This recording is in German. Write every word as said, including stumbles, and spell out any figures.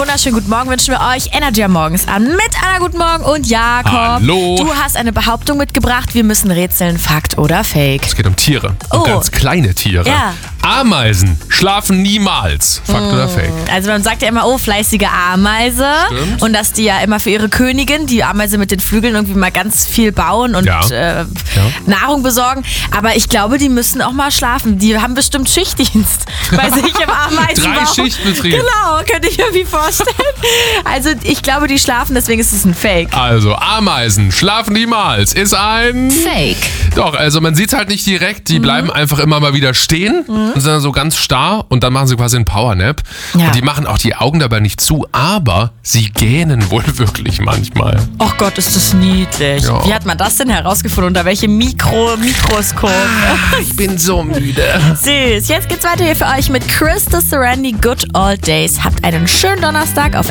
wunderschönen guten Morgen wünschen wir euch. Energy am Morgens an mit Anna, guten Morgen und Jakob. Hallo. Du hast eine Behauptung mitgebracht. Wir müssen rätseln, Fakt oder Fake. Es geht um Tiere. Um Oh. ganz kleine Tiere. Ja. Ameisen schlafen niemals. Fakt Mm. oder Fake? Also man sagt ja immer, oh, fleißige Ameise. Stimmt. Und dass die ja immer für ihre Königin, die Ameise mit den Flügeln, irgendwie mal ganz viel bauen und Ja. äh, Nahrung besorgen. Aber ich glaube, die müssen auch mal schlafen. Die haben bestimmt Schichtdienst bei sich im Ameisenbau. Drei Schichtbetrieb. Genau, könnte ich mir wie vorstellen. Also ich glaube, die schlafen, deswegen ist es ein Fake. Also, Ameisen schlafen niemals. Ist ein... Fake. Doch, also man sieht es halt nicht direkt. Die Mhm. bleiben einfach immer mal wieder stehen und sind dann so ganz starr und dann machen sie quasi einen Powernap. Ja. Und die machen auch die Augen dabei nicht zu, aber sie gähnen wohl wirklich manchmal. Oh Gott, ist das niedlich. Ja. Wie hat man das denn herausgefunden? Unter welchem Mikro Mikroskop? Ich bin so müde. Süß. Jetzt geht's weiter hier für euch mit Chris the Serenity Good Old Days. Habt einen schönen Donnerstag auf